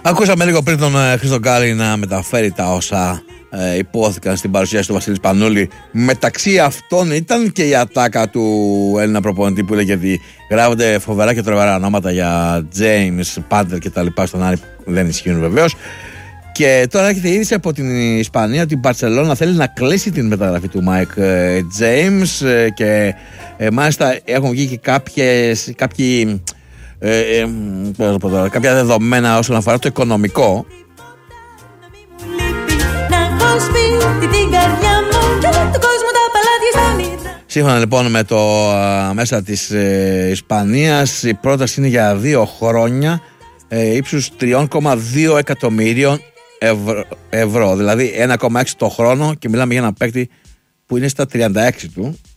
Ακούσαμε λίγο πριν τον Χρήστο Γκάλη να μεταφέρει τα όσα υπόθηκαν στην παρουσίαση του Βασίλη Σπανούλη. Μεταξύ αυτών ήταν και η ατάκα του Έλληνα προπονητή που έλεγε ότι γράφονται φοβερά και τρομερά ονόματα για James, Πάντερ και τα λοιπά. Στον Άρη δεν ισχύουν βεβαίως. Και τώρα έρχεται η είδηση από την Ισπανία ότι η Μπαρσελόνα θέλει να κλείσει την μεταγραφή του Μάικ James και μάλιστα έχουν βγει και κάποια δεδομένα όσον αφορά το οικονομικό. Σύμφωνα λοιπόν με το μέσα της Ισπανίας, η πρόταση είναι για 2 χρόνια ύψους 3,2 εκατομμύριων ευρώ, δηλαδή 1,6 το χρόνο, και μιλάμε για ένα παίκτη που είναι στα 36 του.